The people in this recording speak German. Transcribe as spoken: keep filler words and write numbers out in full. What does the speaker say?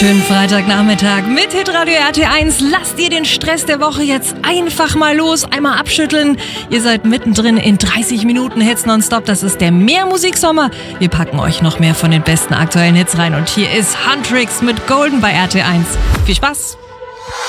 Schönen Freitagnachmittag mit Hitradio R T eins. Lasst ihr den Stress der Woche jetzt einfach mal los, einmal abschütteln. Ihr seid mittendrin in dreißig Minuten Hits nonstop. Das ist der Mehrmusiksommer. Wir packen euch noch mehr von den besten aktuellen Hits rein. Und hier ist Huntrix mit Golden bei R T eins. Viel Spaß!